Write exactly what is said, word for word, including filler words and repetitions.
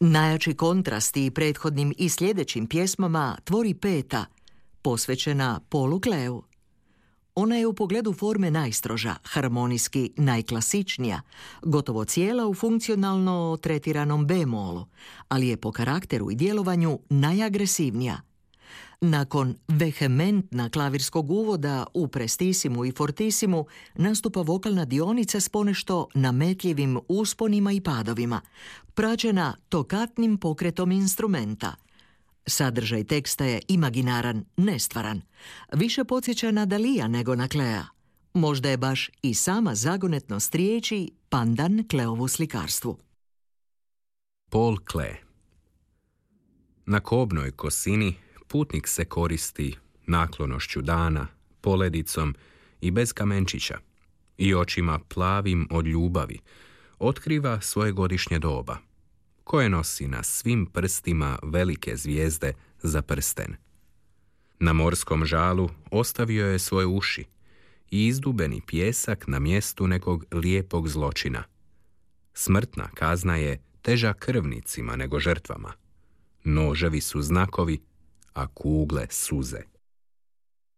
Najjači kontrasti i prethodnim i sljedećim pjesmama tvori peta, posvećena Paulu Kleeu. Ona je u pogledu forme najstroža, harmonijski najklasičnija, gotovo cijela u funkcionalno tretiranom bemolu, ali je po karakteru i djelovanju najagresivnija. Nakon vehementna klavirskog uvoda u prestisimu i fortisimu nastupa vokalna dionica s ponešto nametljivim usponima i padovima, praćena tokatnim pokretom instrumenta. Sadržaj teksta je imaginaran, nestvaran. Više podsjeća na Dalija nego na Klea. Možda je baš i sama zagonetnost riječi pandan Kleovu slikarstvu. Paul Klee. Na kobnoj kosini putnik se koristi naklonošću dana, poledicom i bez kamenčića i očima plavim od ljubavi otkriva svoje godišnje doba, koje nosi na svim prstima velike zvijezde za prsten. Na morskom žalu ostavio je svoje uši i izdubeni pijesak na mjestu nekog lijepog zločina. Smrtna kazna je teža krvnicima nego žrtvama. Noževi su znakovi, a kugle suze.